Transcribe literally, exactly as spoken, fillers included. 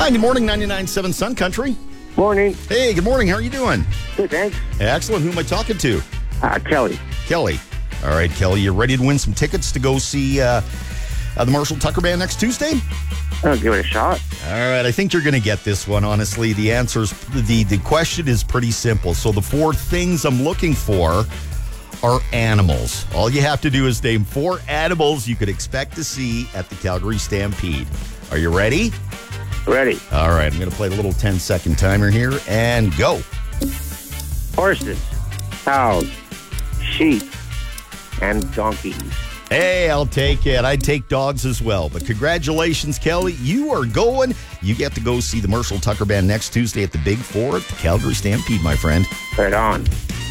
Hi, good morning, ninety-nine point seven Sun Country. Morning. Hey, good morning. How are you doing? Good, thanks. Excellent. Who am I talking to? Uh, Kelly. Kelly. All right, Kelly, you ready to win some tickets to go see uh, uh, the Marshall Tucker Band next Tuesday? I'll give it a shot. All right, I think you're going to get this one, honestly. The answer's, the, the question is pretty simple. So the four things I'm looking for are animals. All you have to do is name four animals you could expect to see at the Calgary Stampede. Are you ready? Ready. All right, I'm going to play the little ten-second timer here, and go. Horses, cows, sheep, and donkeys. Hey, I'll take it. I'd take dogs as well. But congratulations, Kelly. You are going. You get to go see the Marshall Tucker Band next Tuesday at the Big Four at the Calgary Stampede, my friend. Right on.